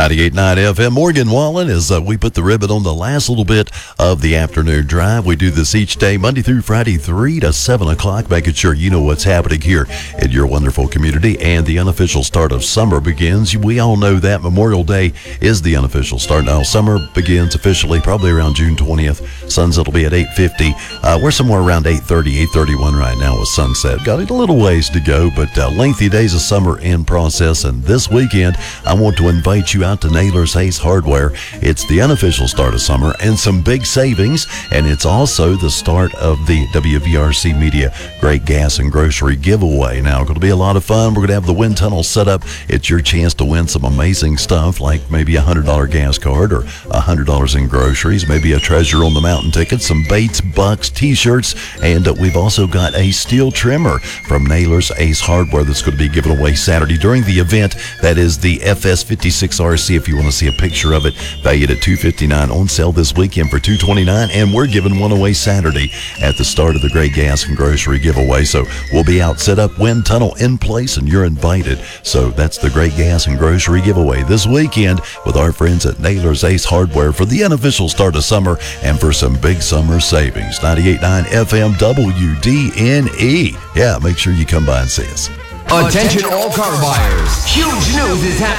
98.9 FM. Morgan Wallen, as we put the ribbon on the last little bit of the afternoon drive. We do this each day, Monday through Friday, 3 to 7 o'clock, making sure you know what's happening here in your wonderful community. And the unofficial start of summer begins. We all know that Memorial Day is the unofficial start. Now, summer begins officially probably around June 20th. Sunset will be at 8:50. We're somewhere around 8:30, 8:31 right now with sunset. Got a little ways to go, but lengthy days of summer in process. And this weekend, I want to invite you out to Naylor's Ace Hardware. It's the unofficial start of summer and some big savings, and it's also the start of the WVRC Media Great Gas and Grocery Giveaway. Now, going to be a lot of fun. We're going to have the wind tunnel set up. It's your chance to win some amazing stuff, like maybe a $100 gas card or $100 in groceries, maybe a Treasure on the Mountain ticket, some Bates Bucks t-shirts, and we've also got a steel trimmer from Naylor's Ace Hardware that's going to be given away Saturday during the event. That is the FS56RC. If you want to see a picture of it, valued at $259, on sale this weekend for $229, and we're giving one away Saturday at the start of the Great Gas and Grocery Giveaway. So we'll be out, set up, wind tunnel in place, and you're invited. So that's the Great Gas and Grocery Giveaway this weekend with our friends at Naylor's Ace Hardware for the unofficial start of summer and for some big summer savings. 98.9 FM WDNE. Yeah, make sure you come by and see us. Attention all car buyers. Huge news is happening.